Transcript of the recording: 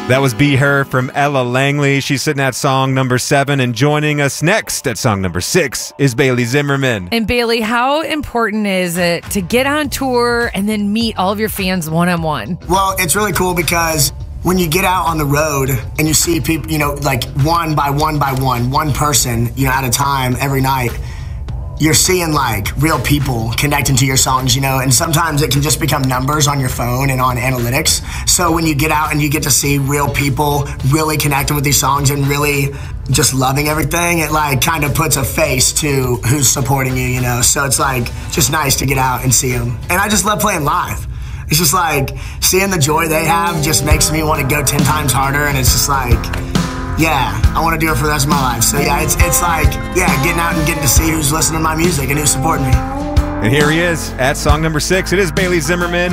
That was Be Her from Ella Langley. She's sitting at song number 7, and joining us next at song number 6 is Bailey Zimmerman. And Bailey, how important is it to get on tour and then meet all of your fans one-on-one? Well, it's really cool because when you get out on the road and you see people, like one by one person, at a time every night, you're seeing like real people connecting to your songs, and sometimes it can just become numbers on your phone and on analytics. So when you get out and you get to see real people really connecting with these songs and really just loving everything, it like kind of puts a face to who's supporting you, So it's like just nice to get out and see them. And I just love playing live. It's just like seeing the joy they have just makes me want to go 10 times harder, and it's just like, yeah, I want to do it for the rest of my life. So yeah, it's like, getting out and getting to see who's listening to my music and who's supporting me. And here he is at song number 6. It is Bailey Zimmerman.